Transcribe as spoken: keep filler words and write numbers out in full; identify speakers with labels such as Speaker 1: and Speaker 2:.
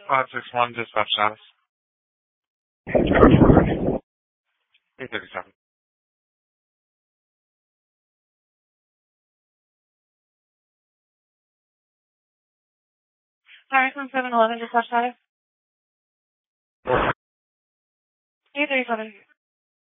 Speaker 1: five six one, dispatch status. eight thirty-seven. Sorry, from seven eleven, dispatch status. eight thirty-seven.